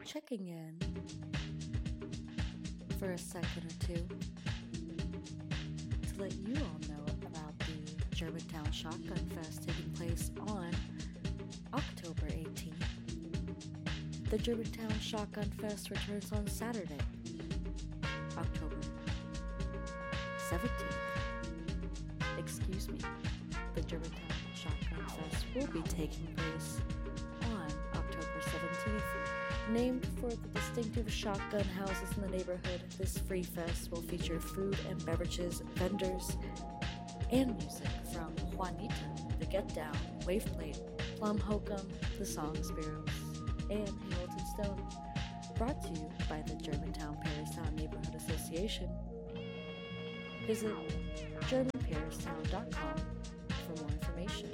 checking in for a second or two to let you all know about the Germantown Shotgun Fest taking place on October 18th. The Germantown Shotgun Fest returns on Saturday, October 17th. Excuse me, the Germantown Shotgun Fest will be taking place on October 17th. Named for the distinctive shotgun houses in the neighborhood, this free fest will feature food and beverages, vendors, and music from Juanita, The Get Down, Waveplate, Plum Hokum, The Song Sparrows, and Hamilton Stone. Brought to you by the Germantown Paristown Neighborhood Association. Visit GermanParistown.com for more information.